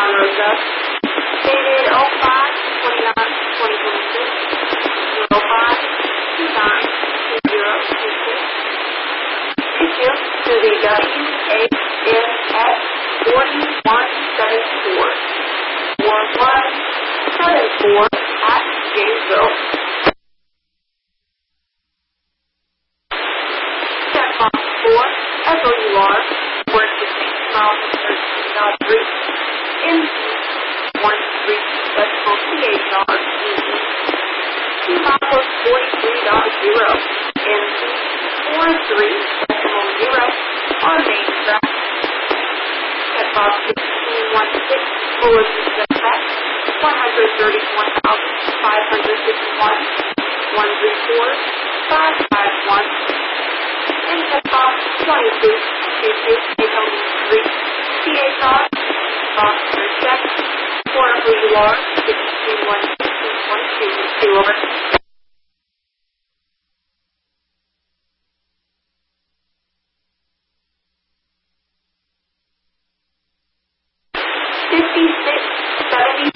Rosa, dated 05/29/2026, 05/29/2026. Issue to the WAMS 4174 4174 at Janesville. Checkbox 4, SOUR, work with St. Charles and 13.3, MC 13, decimal CHR, T-Mopos 43.0, MC 43.0, on main track. Checkbox 1616, bulletin effect, 131,551, 134,551. In checkbox 22, Q2, Daytona 3, CHR, box check, WR 62122, over. 5670